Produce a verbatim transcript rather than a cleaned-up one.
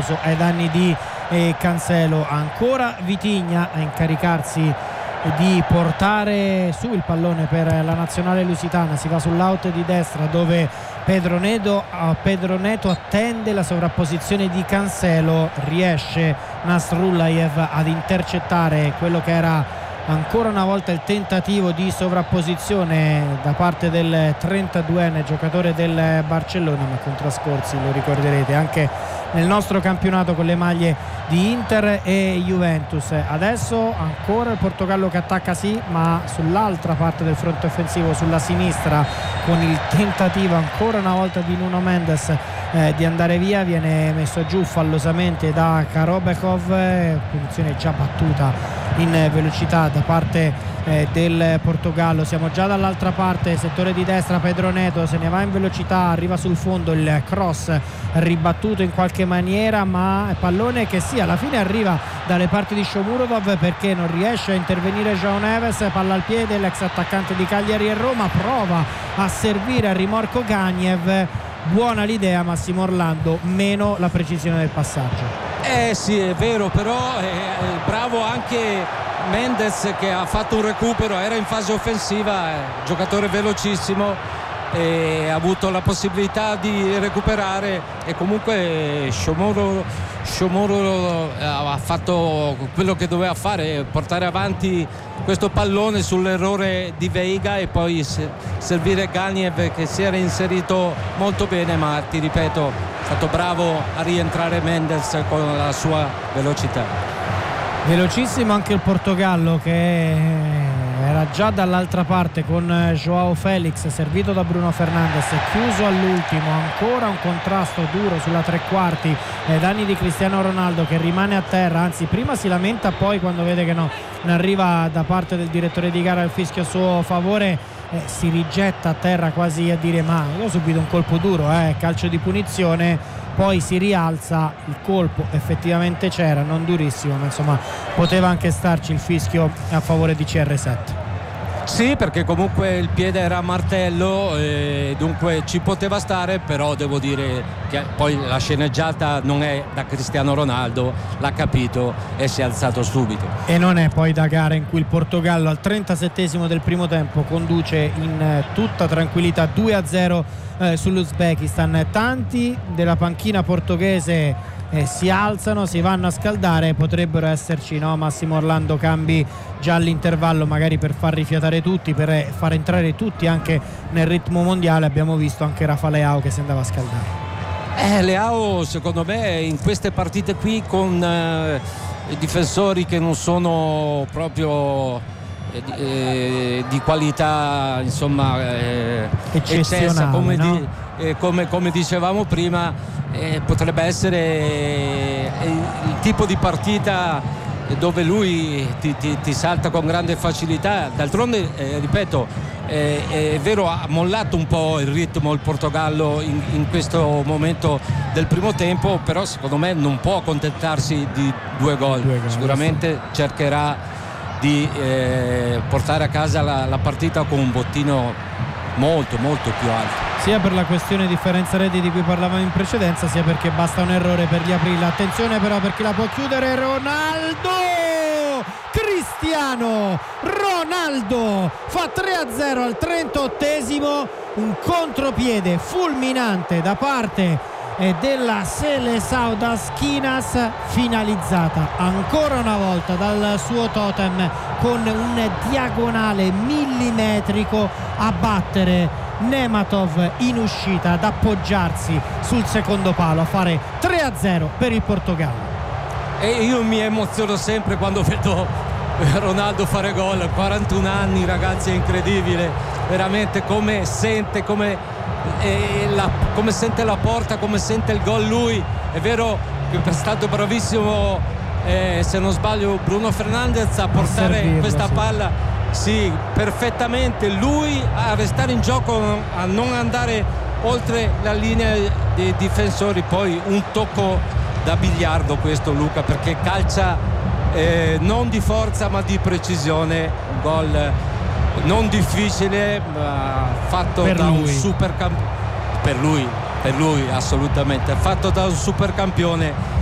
pericoloso ai danni di eh, Cancelo. Ancora Vitinha a incaricarsi di portare su il pallone per la nazionale lusitana. Si va sull'out di destra dove Pedro Neto, Pedro Neto attende la sovrapposizione di Cancelo, riesce Nasrullayev ad intercettare quello che era ancora una volta il tentativo di sovrapposizione da parte del trentaduenne giocatore del Barcellona, ma con trascorsi, lo ricorderete, anche nel nostro campionato con le maglie di Inter e Juventus. Adesso ancora il Portogallo che attacca, sì, ma sull'altra parte del fronte offensivo, sulla sinistra, con il tentativo ancora una volta di Nuno Mendes eh, di andare via, viene messo giù fallosamente da Karobekov, eh, punizione già battuta in velocità da parte eh, del Portogallo. Siamo già dall'altra parte, settore di destra, Pedro Neto se ne va in velocità, arriva sul fondo, il cross ribattuto in qualche maniera, ma pallone che sì, alla fine arriva dalle parti di Shomurodov perché non riesce a intervenire João Neves. Palla al piede, l'ex attaccante di Cagliari e Roma prova a servire a rimorco Gagnev. Buona l'idea, Massimo Orlando, meno la precisione del passaggio. Eh sì, è vero, però è, è bravo anche Mendes che ha fatto un recupero, era in fase offensiva, è giocatore velocissimo e ha avuto la possibilità di recuperare, e comunque Shomuro, Shomuro ha fatto quello che doveva fare, portare avanti questo pallone sull'errore di Veiga e poi servire Gagnev che si era inserito molto bene, ma ti ripeto è stato bravo a rientrare Mendes con la sua velocità. Velocissimo anche il Portogallo che era già dall'altra parte con João Félix, servito da Bruno Fernandes, chiuso all'ultimo. Ancora un contrasto duro sulla tre quarti ai danni di Cristiano Ronaldo che rimane a terra, anzi prima si lamenta, poi quando vede che no, ne arriva da parte del direttore di gara il fischio a suo favore, eh, si rigetta a terra quasi a dire ma io ho subito un colpo duro, eh, calcio di punizione. Poi si rialza, il colpo effettivamente c'era, non durissimo, ma insomma poteva anche starci il fischio a favore di C R sette. Sì, perché comunque il piede era a martello e dunque ci poteva stare, però devo dire che poi la sceneggiata non è da Cristiano Ronaldo, l'ha capito e si è alzato subito. E non è poi da gara in cui il Portogallo al trentasettesimo del primo tempo conduce in tutta tranquillità due a zero eh, sull'Uzbekistan. Tanti della panchina portoghese Eh, si alzano, si vanno a scaldare, potrebbero esserci, no, Massimo Orlando, cambi già all'intervallo magari per far rifiatare tutti, per far entrare tutti anche nel ritmo mondiale. Abbiamo visto anche Rafa Leao che si andava a scaldare. Eh, Leao secondo me in queste partite qui con eh, difensori che non sono proprio eh, di, eh, di qualità insomma eh, eccessa, come, no? di, eh, come, come dicevamo prima, Eh, potrebbe essere eh, il tipo di partita dove lui ti, ti, ti salta con grande facilità. D'altronde eh, ripeto eh, è vero, ha mollato un po' il ritmo il Portogallo in, in questo momento del primo tempo, però secondo me non può accontentarsi di due gol, due gol sicuramente sì. Cercherà di eh, portare a casa la, la partita con un bottino molto molto più alto, sia per la questione differenza reti di cui parlavamo in precedenza, sia perché basta un errore per riaprirla. Attenzione però perché la può chiudere Ronaldo, Cristiano Ronaldo fa tre a zero al trentottesimo, un contropiede fulminante da parte della Seleção das Quinas, finalizzata ancora una volta dal suo totem con un diagonale millimetrico a battere Nematov in uscita, ad appoggiarsi sul secondo palo, a fare tre a zero per il Portogallo. E io mi emoziono sempre quando vedo Ronaldo fare gol, quarantuno anni ragazzi, è incredibile veramente come sente, come E la, come sente la porta, come sente il gol lui. È vero che è stato bravissimo eh, se non sbaglio Bruno Fernandes a portare a servirlo, questa sì. palla sì, perfettamente lui a restare in gioco, a non andare oltre la linea dei difensori. Poi un tocco da biliardo questo Luca, perché calcia eh, non di forza ma di precisione, un gol non difficile ma fatto per da lui. un super campione, per lui, per lui assolutamente fatto da un super campione